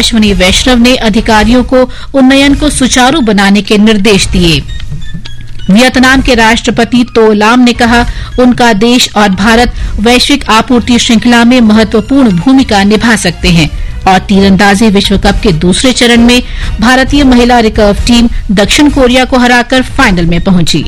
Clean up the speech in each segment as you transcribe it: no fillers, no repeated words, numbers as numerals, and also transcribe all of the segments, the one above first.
अश्विनी वैष्णव ने अधिकारियों को उन्नयन को सुचारू बनाने के निर्देश दिए। वियतनाम के राष्ट्रपति तो लाम ने कहा, उनका देश और भारत वैश्विक आपूर्ति श्रृंखला में महत्वपूर्ण भूमिका निभा सकते हैं। और तीरंदाजी विश्व कप के दूसरे चरण में भारतीय महिला रिकर्व टीम दक्षिण कोरिया को हराकर फाइनल में पहुंची।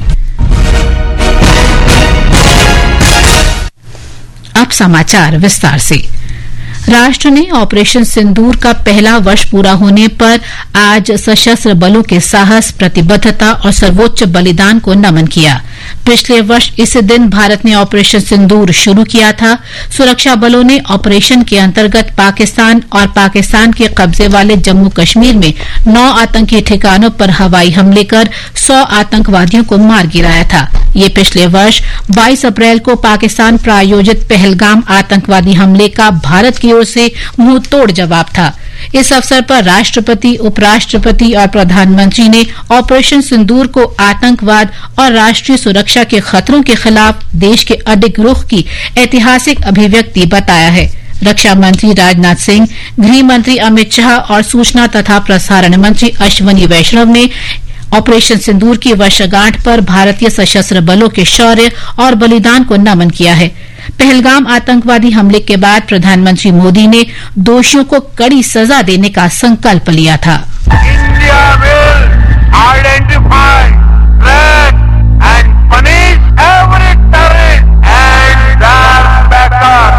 अब समाचार विस्तार से। राष्ट्र ने ऑपरेशन सिंदूर का पहला वर्ष पूरा होने पर आज सशस्त्र बलों के साहस, प्रतिबद्धता और सर्वोच्च बलिदान को नमन किया। पिछले वर्ष इस दिन भारत ने ऑपरेशन सिंदूर शुरू किया था। सुरक्षा बलों ने ऑपरेशन के अंतर्गत पाकिस्तान और पाकिस्तान के कब्जे वाले जम्मू कश्मीर में 9 आतंकी ठिकानों पर हवाई हमले कर 100 आतंकवादियों को मार गिराया था। ये पिछले वर्ष 22 अप्रैल को पाकिस्तान प्रायोजित पहलगाम आतंकवादी हमले का भारत की ओर से मुंह तोड़ जवाब था। इस अवसर पर राष्ट्रपति, उपराष्ट्रपति और प्रधानमंत्री ने ऑपरेशन सिंदूर को आतंकवाद और राष्ट्रीय सुरक्षा के खतरों के खिलाफ देश के अडिग रुख की ऐतिहासिक अभिव्यक्ति बताया है। रक्षा मंत्री राजनाथ सिंह, गृह मंत्री अमित शाह और सूचना तथा प्रसारण मंत्री अश्विनी वैष्णव ने ऑपरेशन सिंदूर की वर्षगांठ पर भारतीय सशस्त्र बलों के शौर्य और बलिदान को नमन किया है। पहलगाम आतंकवादी हमले के बाद प्रधानमंत्री मोदी ने दोषियों को कड़ी सजा देने का संकल्प लिया था। India will identify, track and punish every terrorist and there bakers.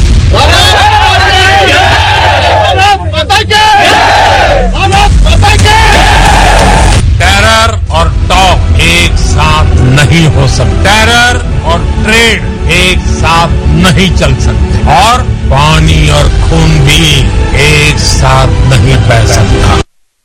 Terror और टॉक एक साथ नहीं हो सकते। टेरर और ट्रेड एक साथ नहीं चल सकते और पानी और खून भी एक साथ नहीं बह सकता।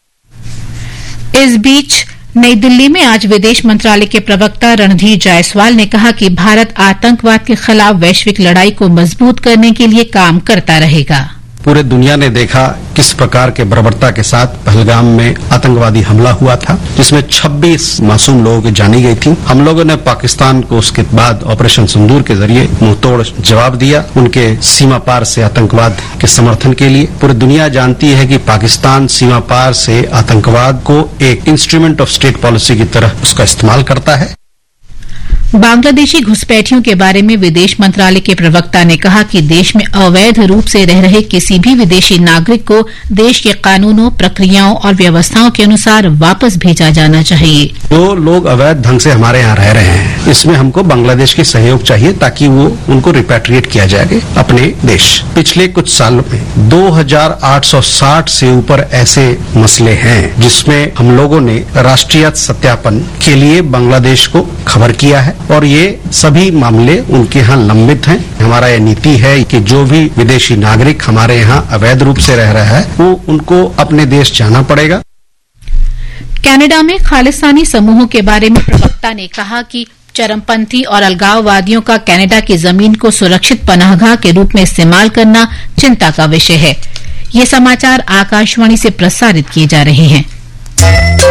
इस बीच नई दिल्ली में आज विदेश मंत्रालय के प्रवक्ता रणधीर जायसवाल ने कहा कि भारत आतंकवाद के खिलाफ वैश्विक लड़ाई को मजबूत करने के लिए काम करता रहेगा। पूरे दुनिया ने देखा किस प्रकार के बर्बरता के साथ पहलगाम में आतंकवादी हमला हुआ था, जिसमें 26 मासूम लोगों की जानी गई थी। हम लोगों ने पाकिस्तान को उसके बाद ऑपरेशन सिंदूर के जरिए मुंहतोड़ जवाब दिया, उनके सीमा पार से आतंकवाद के समर्थन के लिए। पूरी दुनिया जानती है कि पाकिस्तान सीमा पार से आतंकवाद को एक इंस्ट्रूमेंट ऑफ स्टेट पॉलिसी की तरह उसका इस्तेमाल करता है। बांग्लादेशी घुसपैठियों के बारे में विदेश मंत्रालय के प्रवक्ता ने कहा कि देश में अवैध रूप से रह रहे किसी भी विदेशी नागरिक को देश के कानूनों, प्रक्रियाओं और व्यवस्थाओं के अनुसार वापस भेजा जाना चाहिए। जो लोग अवैध ढंग से हमारे यहाँ रह रहे हैं, इसमें हमको बांग्लादेश की सहयोग चाहिए ताकि वो उनको रिपैट्रिएट किया जाए अपने देश। पिछले कुछ सालों में 2860 से ऊपर ऐसे मसले हैं जिसमें हम लोगों ने राष्ट्रीय सत्यापन के लिए बांग्लादेश को खबर किया है और ये सभी मामले उनके यहाँ लंबित हैं। हमारा यह नीति है कि जो भी विदेशी नागरिक हमारे यहाँ अवैध रूप से रह रहा है वो उनको अपने देश जाना पड़ेगा। कनाडा में खालिस्तानी समूहों के बारे में प्रवक्ता ने कहा कि चरमपंथी और अलगाववादियों का कनाडा की जमीन को सुरक्षित पनाहगाह के रूप में इस्तेमाल करना चिंता का विषय है। ये समाचार आकाशवाणी से प्रसारित किए जा रहे हैं।